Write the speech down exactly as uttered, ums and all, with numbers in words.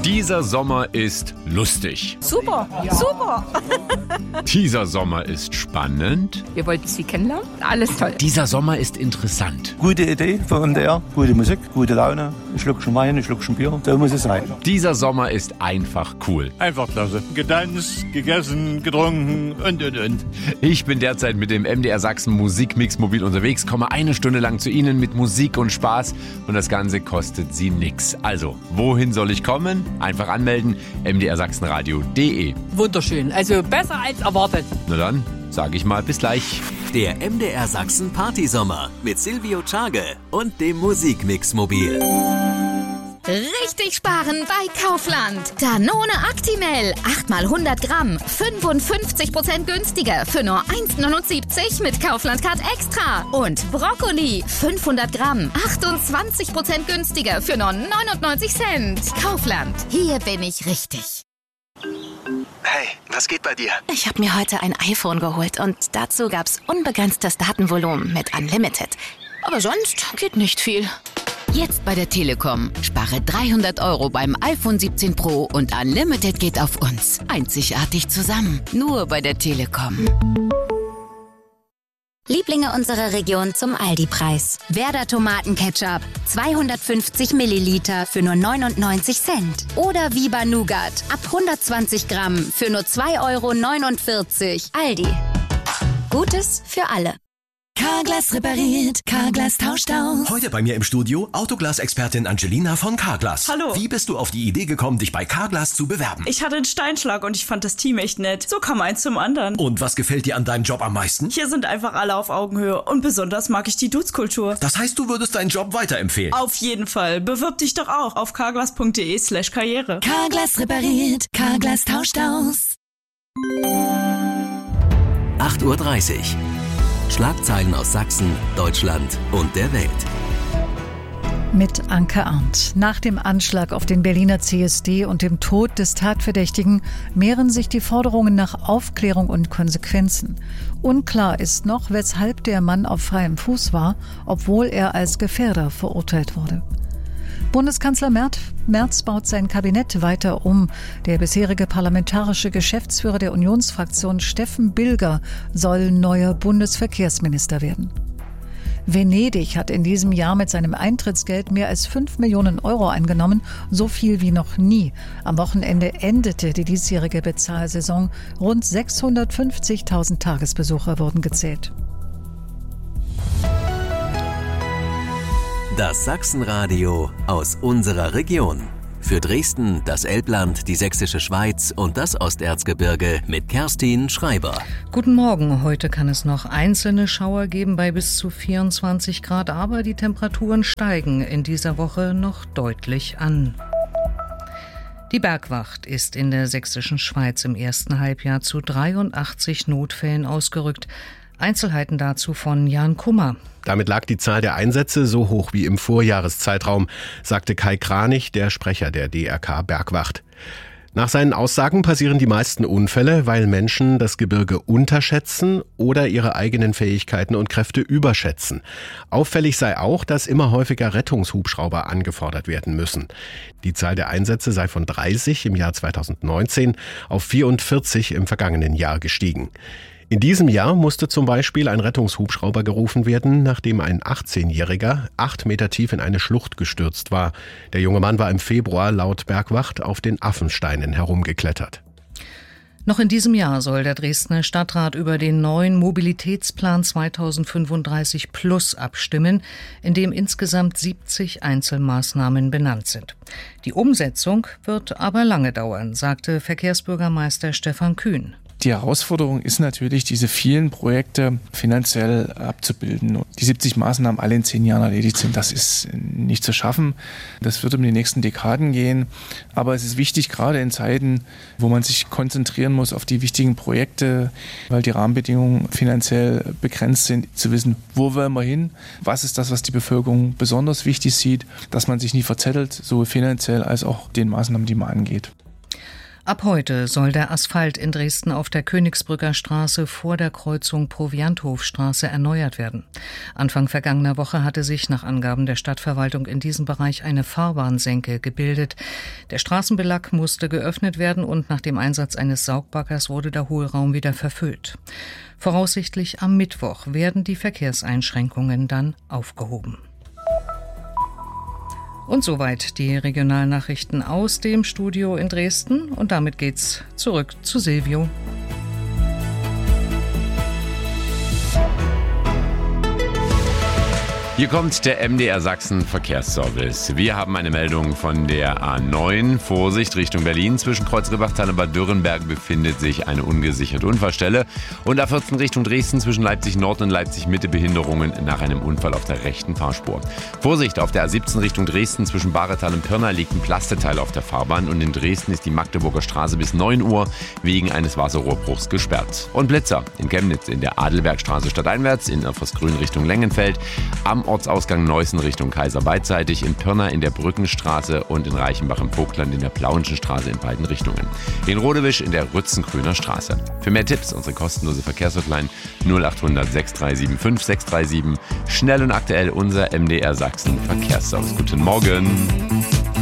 Dieser Sommer ist lustig. Super, ja. super. Dieser Sommer ist spannend. Wir wollten Sie kennenlernen. Alles toll. Dieser Sommer ist interessant. Gute Idee von der, gute Musik, gute Laune. Ein Schluckchen Wein, ein Schluckchen Bier. So muss es sein. Dieser Sommer ist einfach cool. Einfach klasse. Getanzt, gegessen, getrunken und, und, und. Ich bin derzeit mit dem M D R Sachsen Musikmix mobil unterwegs, komme eine Stunde lang zu Ihnen mit Musik und Spaß und das Ganze kostet Sie nix. Also, wohin soll ich kommen? Einfach anmelden, m d r sachsenradio punkt d e. Wunderschön, also besser als erwartet. Na dann, sage ich mal, bis gleich. Der M D R Sachsen Partysommer mit Silvio Czage und dem Musikmix mobil. Richtig sparen bei Kaufland. Danone Actimel, acht mal hundert Gramm, fünfundfünfzig Prozent günstiger für nur eins neunundsiebzig mit Kaufland Card Extra. Und Brokkoli, fünfhundert Gramm, achtundzwanzig Prozent günstiger für nur neunundneunzig Cent. Kaufland, hier bin ich richtig. Hey, was geht bei dir? Ich habe mir heute ein iPhone geholt und dazu gab's unbegrenztes Datenvolumen mit Unlimited. Aber sonst geht nicht viel. Jetzt bei der Telekom. Spare dreihundert Euro beim iPhone siebzehn Pro und Unlimited geht auf uns. Einzigartig zusammen. Nur bei der Telekom. Lieblinge unserer Region zum Aldi-Preis. Werder Tomatenketchup, zweihundertfünfzig Milliliter für nur neunundneunzig Cent. Oder Viva Nougat, ab hundertzwanzig Gramm für nur zwei Euro neunundvierzig. Aldi. Gutes für alle. Carglass repariert, Carglass tauscht aus. Heute bei mir im Studio Autoglas-Expertin Angelina von Carglass. Hallo. Wie bist du auf die Idee gekommen, dich bei Carglass zu bewerben? Ich hatte einen Steinschlag und ich fand das Team echt nett. So kam eins zum anderen. Und was gefällt dir an deinem Job am meisten? Hier sind einfach alle auf Augenhöhe und besonders mag ich die Dudes-Kultur. Das heißt, du würdest deinen Job weiterempfehlen? Auf jeden Fall. Bewirb dich doch auch auf carglass punkt de slash karriere. Carglass repariert, Carglass tauscht aus. acht Uhr dreißig. Schlagzeilen aus Sachsen, Deutschland und der Welt. Mit Anke Arndt. Nach dem Anschlag auf den Berliner C S D und dem Tod des Tatverdächtigen mehren sich die Forderungen nach Aufklärung und Konsequenzen. Unklar ist noch, weshalb der Mann auf freiem Fuß war, obwohl er als Gefährder verurteilt wurde. Bundeskanzler Merz baut sein Kabinett weiter um. Der bisherige parlamentarische Geschäftsführer der Unionsfraktion Steffen Bilger soll neuer Bundesverkehrsminister werden. Venedig hat in diesem Jahr mit seinem Eintrittsgeld mehr als fünf Millionen Euro eingenommen, so viel wie noch nie. Am Wochenende endete die diesjährige Bezahlsaison. Rund sechshundertfünfzigtausend Tagesbesucher wurden gezählt. Das Sachsenradio aus unserer Region. Für Dresden, das Elbland, die Sächsische Schweiz und das Osterzgebirge mit Kerstin Schreiber. Guten Morgen. Heute kann es noch einzelne Schauer geben bei bis zu vierundzwanzig Grad, aber die Temperaturen steigen in dieser Woche noch deutlich an. Die Bergwacht ist in der Sächsischen Schweiz im ersten Halbjahr zu dreiundachtzig Notfällen ausgerückt. Einzelheiten dazu von Jan Kummer. Damit lag die Zahl der Einsätze so hoch wie im Vorjahreszeitraum, sagte Kai Kranich, der Sprecher der D R K Bergwacht. Nach seinen Aussagen passieren die meisten Unfälle, weil Menschen das Gebirge unterschätzen oder ihre eigenen Fähigkeiten und Kräfte überschätzen. Auffällig sei auch, dass immer häufiger Rettungshubschrauber angefordert werden müssen. Die Zahl der Einsätze sei von dreißig im Jahr zweitausendneunzehn auf vierundvierzig im vergangenen Jahr gestiegen. In diesem Jahr musste zum Beispiel ein Rettungshubschrauber gerufen werden, nachdem ein achtzehnjähriger acht Meter tief in eine Schlucht gestürzt war. Der junge Mann war im Februar laut Bergwacht auf den Affensteinen herumgeklettert. Noch in diesem Jahr soll der Dresdner Stadtrat über den neuen Mobilitätsplan zweitausendfünfunddreißig Plus abstimmen, in dem insgesamt siebzig Einzelmaßnahmen benannt sind. Die Umsetzung wird aber lange dauern, sagte Verkehrsbürgermeister Stefan Kühn. Die Herausforderung ist natürlich, diese vielen Projekte finanziell abzubilden. Die siebzig Maßnahmen alle in zehn Jahren erledigt sind, das ist nicht zu schaffen. Das wird um die nächsten Dekaden gehen. Aber es ist wichtig, gerade in Zeiten, wo man sich konzentrieren muss auf die wichtigen Projekte, weil die Rahmenbedingungen finanziell begrenzt sind, zu wissen, wo wollen wir hin, was ist das, was die Bevölkerung besonders wichtig sieht, dass man sich nie verzettelt, sowohl finanziell als auch den Maßnahmen, die man angeht. Ab heute soll der Asphalt in Dresden auf der Königsbrücker Straße vor der Kreuzung Provianthofstraße erneuert werden. Anfang vergangener Woche hatte sich nach Angaben der Stadtverwaltung in diesem Bereich eine Fahrbahnsenke gebildet. Der Straßenbelag musste geöffnet werden und nach dem Einsatz eines Saugbaggers wurde der Hohlraum wieder verfüllt. Voraussichtlich am Mittwoch werden die Verkehrseinschränkungen dann aufgehoben. Und soweit die Regionalnachrichten aus dem Studio in Dresden. Und damit geht's zurück zu Silvio. Hier kommt der M D R Sachsen Verkehrsservice. Wir haben eine Meldung von der A neun. Vorsicht Richtung Berlin. Zwischen Kreuz-Ribbach-Tanne Bad Dürrenberg befindet sich eine ungesicherte Unfallstelle. Und A vierzehn Richtung Dresden zwischen Leipzig Nord und Leipzig Mitte Behinderungen nach einem Unfall auf der rechten Fahrspur. Vorsicht auf der A siebzehn Richtung Dresden zwischen Bahretal und Pirna liegt ein Plasteteil auf der Fahrbahn. Und in Dresden ist die Magdeburger Straße bis neun Uhr wegen eines Wasserrohrbruchs gesperrt. Und Blitzer in Chemnitz in der Adelbergstraße stadteinwärts, in Erfurt-Grün Richtung Lengenfeld, am Ortsausgang Neußen Richtung Kaiser beidseitig, in Pirna in der Brückenstraße und in Reichenbach im Vogtland in der Plauenschen Straße in beiden Richtungen. In Rodewisch in der Rützengrüner Straße. Für mehr Tipps unsere kostenlose Verkehrshotline null acht hundert sechs drei sieben fünf sechs drei sieben. Schnell und aktuell unser M D R Sachsen Verkehrsservice. Guten Morgen.